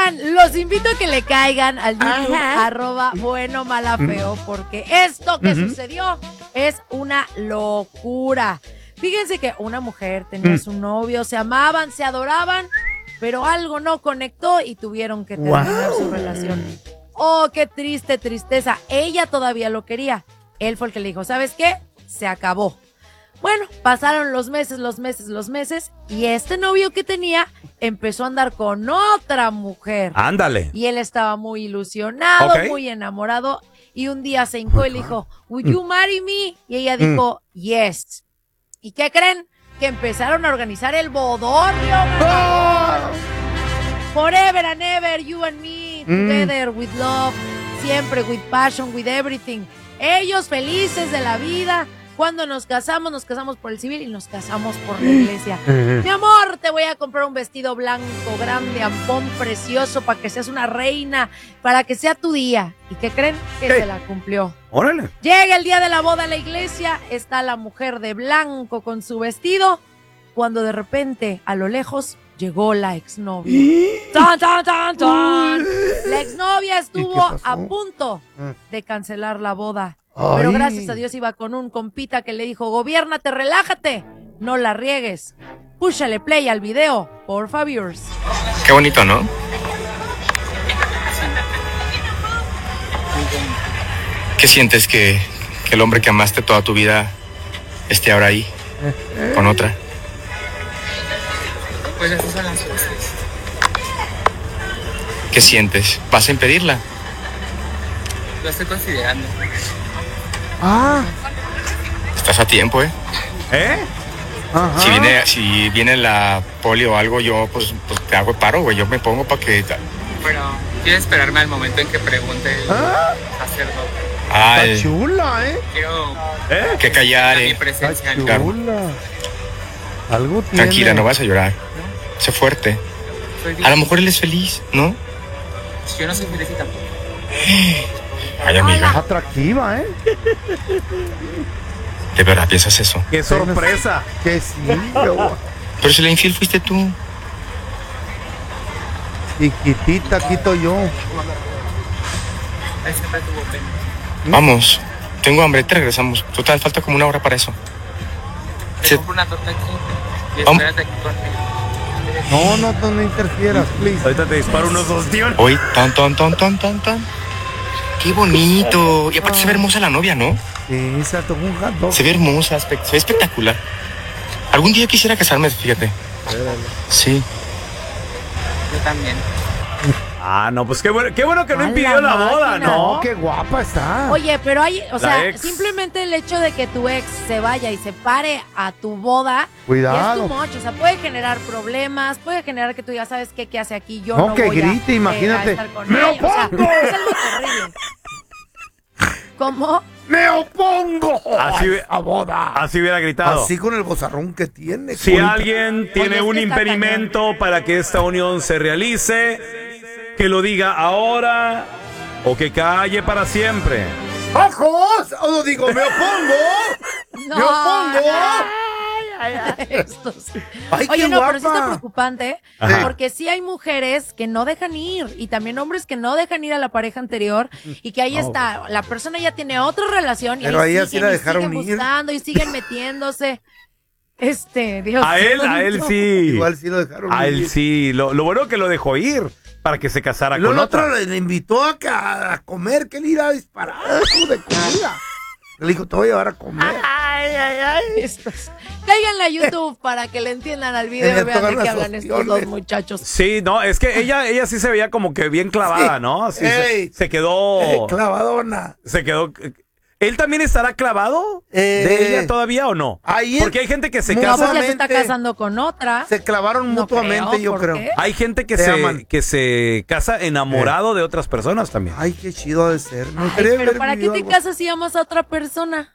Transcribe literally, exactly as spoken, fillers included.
Oigan, los invito a que le caigan al YouTube, Ajá. arroba bueno, mala, feo, porque esto que uh-huh. sucedió es una locura. Fíjense que una mujer tenía a su novio, se amaban, se adoraban, pero algo no conectó y tuvieron que terminar wow. su relación. Oh, qué triste, tristeza. Ella todavía lo quería. Él fue el que le dijo, ¿sabes qué? Se acabó. Bueno, pasaron los meses, los meses, los meses, y este novio que tenía empezó a andar con otra mujer. Ándale. Y él estaba muy ilusionado, okay. muy enamorado, y un día se hincó y le dijo, ¿Will you marry me? Y ella dijo, yes. ¿Y qué creen? Que empezaron a organizar el bodorrio. ¡Oh! Forever and ever, you and me, together mm. with love, siempre with passion, with everything. Ellos felices de la vida. Cuando nos casamos, nos casamos por el civil y nos casamos por la iglesia. Mi amor, te voy a comprar un vestido blanco, grande, ampón, precioso, para que seas una reina, para que sea tu día. ¿Y qué creen? Que ¿Qué? Se la cumplió. Órale. Llega el día de la boda a la iglesia, está la mujer de blanco con su vestido, cuando de repente, a lo lejos, llegó la exnovia. ¡Tan, tan, tan, tan! La exnovia estuvo a punto de cancelar la boda. Ay. Pero gracias a Dios iba con un compita que le dijo, gobiérnate, relájate, no la riegues. Púchale play al video, por favor. Qué bonito, ¿no? ¿Qué sientes que, que el hombre que amaste toda tu vida esté ahora ahí, con otra? Pues así son las cosas. ¿Qué sientes? ¿Vas a impedirla? Lo estoy considerando. Ah. Estás a tiempo, ¿eh? ¿Eh? Ajá. Si viene, si viene la poli o algo, yo pues, pues te hago paro, güey. Yo me pongo para que... Pero quiero esperarme al momento en que pregunte el ¿Ah? sacerdote. Ay. Está chula, ¿eh? Quiero... ¿Eh? Que callar, ¿eh? Mi presencia. Está chula. Algo tiene. Tranquila, no vas a llorar. Sé fuerte. A lo mejor él es feliz, ¿no? Yo no soy feliz tampoco. Ay, amiga. Atractiva, ¿eh? ¿De verdad piensas eso? ¡Qué sorpresa! Que sí, pero... Pero si la infiel fuiste tú. Chiquitita, quito yo. Vamos, tengo hambre, te regresamos. Total, falta como una hora para eso. Te Se... compro una torta aquí y espérate aquí conmigo. No, no, no, no interfieras, please. Ahorita te disparo unos dos tíos. Hoy, tan, tan, tan, tan, tan, tan. ¡Qué bonito! Y aparte se ve hermosa la novia, ¿no? Sí, se tocó un hot dog. Se ve hermosa, se ve espectacular. Algún día quisiera casarme, fíjate. Sí. Yo también. Ah, no, pues qué bueno, qué bueno que no impidió la boda, ¿no? Qué guapa está. Oye, pero hay, o sea, simplemente el hecho de que tu ex se vaya y se pare a tu boda, cuidado. Es too much, o sea, puede generar problemas, puede generar que tú ya sabes qué, qué hace aquí, yo no, no que voy grite, a, imagínate. Eh, a estar con ¡Me él. opongo! O sea, es algo terrible. ¿Cómo? ¡Me opongo! Así, a boda. Así hubiera gritado. Así con el bozarrón que tiene. Si culpa. Alguien tiene Oye, un impedimento cañón. Para que esta unión se realice, que lo diga ahora o que calle para siempre. ¡Ojos! O lo digo, me opongo. No, me opongo. Ay, ay, ay. Estos. Ay, Oye, qué no, guapa. pero sí está preocupante. Ajá. Porque sí hay mujeres que no dejan ir y también hombres que no dejan ir a la pareja anterior y que ahí no, está, bueno. La persona ya tiene otra relación y pero ahí siguen, sí la dejaron siguen ir. buscando y siguen metiéndose. Este, Dios. A él, a él sí. Igual sí lo dejaron a ir. A él sí. Lo, lo bueno que lo dejó ir para que se casara con otra. El otro le invitó a, a comer, que él iba a disparar de comida. Le dijo, te voy a llevar a comer. Ay, ay, ay. Estos. Cáiganle a YouTube para que le entiendan al video y vean de qué hablan estos dos muchachos. Sí, no, es que ella, ella sí se veía como que bien clavada, sí. ¿no? Así se, se quedó. Ey, clavadona. Se quedó. ¿Él también estará clavado eh, de ella todavía o no? Ahí porque hay gente que se no, casa. No, ya se está casando con otra. Se clavaron no mutuamente, creo, yo creo. Qué? Hay gente que se, que se casa enamorado eh. de otras personas también. Ay, qué chido de ser. No Ay, pero ¿para qué te casas si amas a otra persona?